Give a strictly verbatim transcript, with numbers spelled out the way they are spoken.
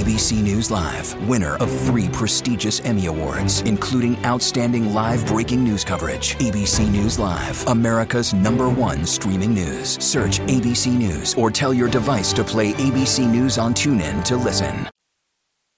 A B C News Live, winner of three prestigious Emmy Awards, including Outstanding Live Breaking News Coverage. A B C News Live, America's number one streaming news. Search A B C News or tell your device to play A B C News on TuneIn to listen.